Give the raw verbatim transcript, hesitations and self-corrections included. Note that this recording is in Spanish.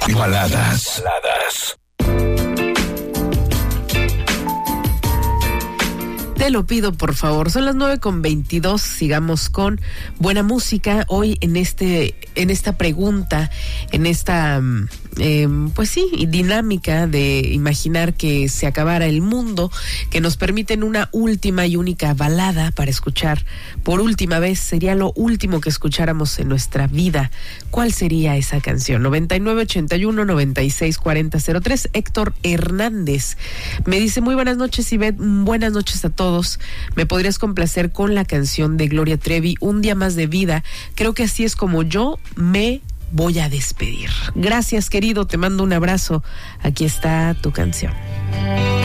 Baladas. Baladas. Te lo pido, por favor. Son las nueve con veintidós. Sigamos con buena música. Hoy en este, en esta pregunta, en esta, eh, pues sí, dinámica de imaginar que se acabara el mundo, que nos permiten una última y única balada para escuchar por última vez. Sería lo último que escucháramos en nuestra vida. ¿Cuál sería esa canción? noventa y nueve ochenta y uno noventa y seis cuarenta cero tres. Héctor Hernández me dice: muy buenas noches, Ivette. Buenas noches a todos. ¿Me podrías complacer con la canción de Gloria Trevi, Un día más de vida? Creo que así es como yo me voy a despedir. Gracias, querido, te mando un abrazo. Aquí está tu canción.